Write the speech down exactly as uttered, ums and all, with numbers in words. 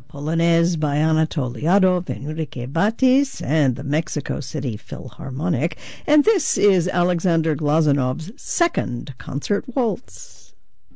Polonaise by Anatol Liadov, Enrique Batis, and the Mexico City Philharmonic. And this is Alexander Glazunov's second concert waltz.